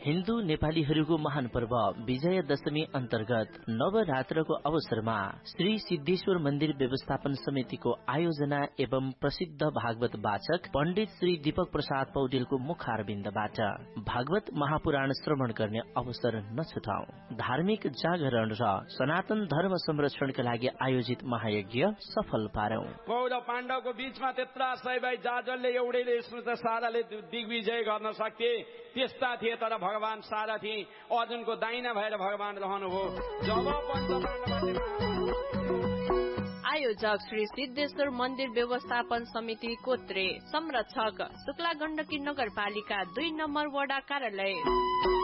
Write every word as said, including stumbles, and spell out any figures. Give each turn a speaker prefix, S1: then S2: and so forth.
S1: हिन्दू नेपालीहरूको महान पर्व विजय दशमी अन्तर्गत नवरात्रको अवसरमा श्री सिद्धेश्वर मन्दिर व्यवस्थापन समितिको आयोजना एवं प्रसिद्ध भागवत वाचक पण्डित श्री दीपक प्रसाद पौडेलको मुखारविन्दबाट भागवत महापुराण श्रवण गर्ने अवसर नछुटाऊ। धार्मिक जागरण र सनातन धर्म संरक्षणका लागि आयोजित महायज्ञ सफल पारौं।
S2: कौरव पाण्डवको बीचमा त्यत्रा सय भाइ जाजलले एउटैले साराले दिग्विजय गर्न सक्थे त्यस्ता थिए, तर भगवान सारथी अर्जुनको दाइना भएर भगवान रहनुभयो। जब
S3: आयोजक श्री सिद्धेश्वर मन्दिर व्यवस्थापन समिति कोत्रे, संरक्षक शुक्ला गण्डकी नगरपालिका दुई नम्बर वडा कार्यालय।